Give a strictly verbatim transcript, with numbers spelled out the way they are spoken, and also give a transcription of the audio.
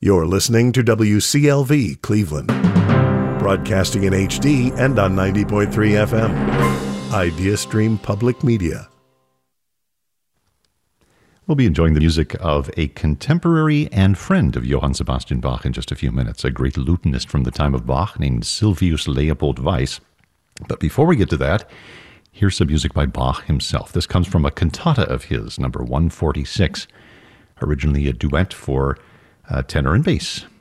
You're listening to W C L V Cleveland, broadcasting in H D and on ninety point three F M. IdeaStream Public Media. We'll be enjoying the music of a contemporary and friend of Johann Sebastian Bach in just a few minutes, a great lutenist from the time of Bach named Sylvius Leopold Weiss. But before we get to that, here's some music by Bach himself. This comes from a cantata of his, number one forty-six, originally a duet for uh, tenor and bass.